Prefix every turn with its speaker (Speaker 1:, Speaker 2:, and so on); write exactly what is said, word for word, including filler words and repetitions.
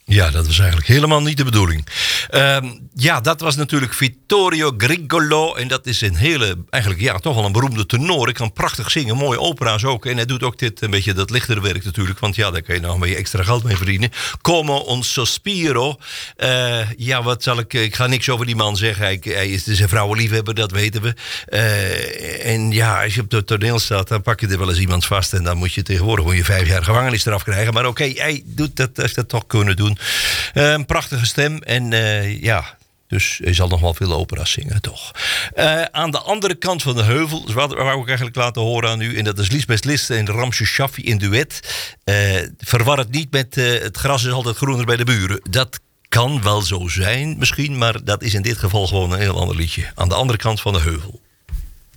Speaker 1: Ja, dat was eigenlijk helemaal niet de bedoeling. Um, ja, dat was natuurlijk Vittorio Grigolo. En dat is een hele, eigenlijk ja, toch wel een beroemde tenor. Hij kan prachtig zingen, mooie opera's ook. En hij doet ook dit, een beetje dat lichtere werk natuurlijk. Want ja, daar kan je nog een beetje extra geld mee verdienen. Como un sospiro. Uh, ja, wat zal ik... Ik ga niks over die man zeggen. Hij, hij is dus een vrouwenliefhebber, dat weten we. Uh, en ja, als je op het toneel staat, dan pak je er wel eens iemand vast. En dan moet je tegenwoordig gewoon je vijf jaar gevangenisstraf krijgen. Maar oké, okay, hij doet dat, heeft dat toch kunnen doen. Uh, een prachtige stem en uh, ja, dus hij zal nog wel veel opera's zingen, toch. Uh, aan de andere kant van de heuvel, dat wou ik eigenlijk laten horen aan u, en dat is Lisbeth List en Ramse Shaffi in duet. Uh, verwar het niet met uh, het gras is altijd groener bij de buren. Dat kan wel zo zijn misschien, maar dat is in dit geval gewoon een heel ander liedje. Aan de andere kant van de heuvel.